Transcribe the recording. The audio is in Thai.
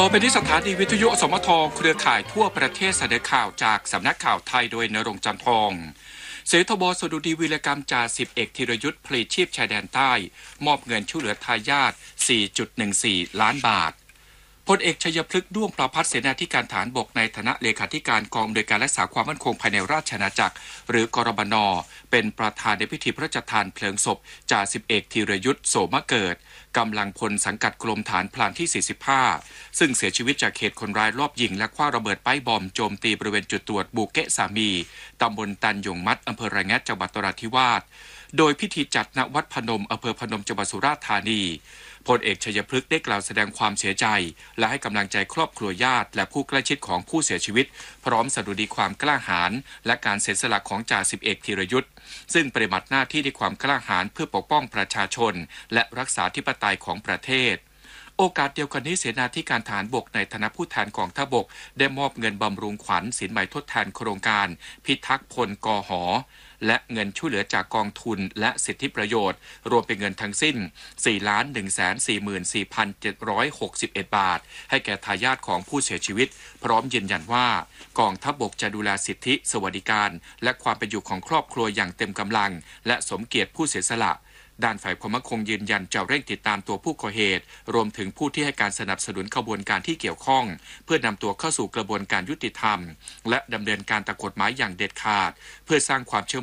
ไปที่สถานีวิทยุอสมทเครือข่ายทั่วประเทศเสนอข่าวจากสำนักข่าวไทยโดยณรงค์จันทร์ทองเสทบสดุดีวีรกรรมจ่าสิบเอกธีรยุทธ์พลีชีพชายแดนใต้มอบเงินช่วยเหลือทายาท 4.14 ล้านบาทพลเอกชัยพฤกษ์ด้วงประภัสเสนาธิการฐานบกในฐานะเลขาธิการกองอำนวยการรักษาความมั่นคงภายในราชอาณาจักรหรือกรบน.เป็นประธานในพิธีพระราชทานเพลิงศพจ่าสิบเอกธีรยุทธ์โสมเกิดกำลังพลสังกัดกรมฐานพลานที่ 45 ซึ่งเสียชีวิตจากเหตุคนร้ายลอบยิงและคว้าระเบิดป้ายบอมโจมตีบริเวณจุดตรวจบูเกะสามีตำบลตันยงมัดอำเภอระแงะจังหวัดนราธิวาสโดยพิธีจัดณวัดพนมอำเภอพนมจังหวัดสุราษฎร์ธานีพลเอกชัยพฤกษ์ได้กล่าวแสดงความเสียใจและให้กำลังใจครอบครัวญาติและผู้ใกล้ชิดของผู้เสียชีวิตพร้อมสดุดีความกล้าหาญและการเสียสละของจ่าสิบเอกธีรยุทธ์ซึ่งปฏิบัติหน้าที่ด้วยความกล้าหาญเพื่อปกป้องประชาชนและรักษาธิปไตยของประเทศโอกาสเดียวกันนี้เสนาธิการทหารบกในฐานะผู้แทนกองทัพบกได้มอบเงินบำรุงขวัญสินใหม่ทดแทนโครงการพิทักษ์พลกห.และเงินช่วยเหลือจากกองทุนและสิทธิประโยชน์รวมเป็นเงินทั้งสิ้น 4,144,761 บาทให้แก่ทายาทของผู้เสียชีวิตพร้อมยืนยันว่ากองทัพบกจะดูแลสิทธิสวัสดิการและความเป็นอยู่ของครอบครัวอย่างเต็มกำลังและสมเกียรติผู้เสียสละด้านฝ่ายความมั่นคงยืนยันจะเร่งติดตามตัวผู้ก่อเหตุรวมถึงผู้ที่ให้การสนับสนุนขบวนการที่เกี่ยวข้องเพื่อนำตัวเข้าสู่กระบวนการยุติธรรมและดำเนินการตามกฎหมายอย่างเด็ดขาดเพื่อสร้างความเชื่อ